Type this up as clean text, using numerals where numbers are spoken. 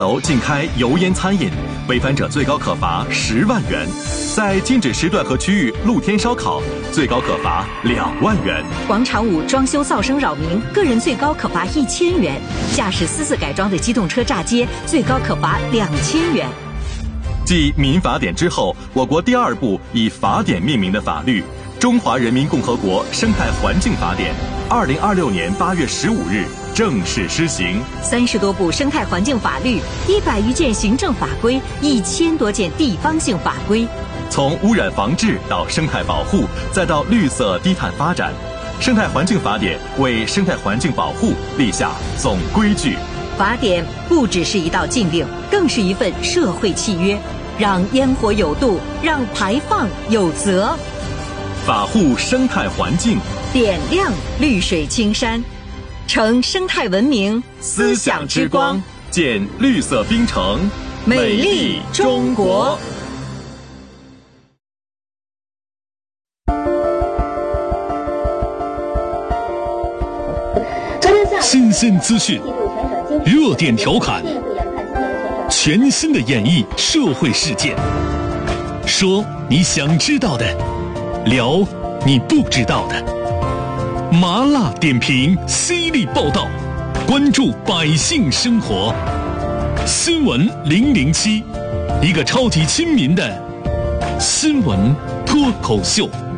楼禁开油烟餐饮，违反者最高可罚10万元；在禁止时段和区域露天烧烤，最高可罚2万元。 广场舞装修噪声扰民，个人最高可罚1000元；驾驶私自改装的机动车炸街，最高可罚2000元。 继民法典之后，我国第2部以法典命名的法律《中华人民共和国生态环境法典》，2026年8月15日正式施行。 30多部生态环境法律，100余件行政法规，1000多件地方性法规。 从污染防治到生态保护，再到绿色低碳发展，生态环境法典为生态环境保护立下总规矩。 法典不只是一道禁令，更是一份社会契约，让烟火有度，让排放有责。 法护生态环境， 点亮绿水青山，成生态文明思想之光，建绿色冰城， 美丽中国。 新鲜资讯，热点调侃，全新的演绎社会事件，说你想知道的，聊你不知道的。麻辣点评，犀利报道，关注百姓生活。新闻007，一个超级亲民的新闻脱口秀。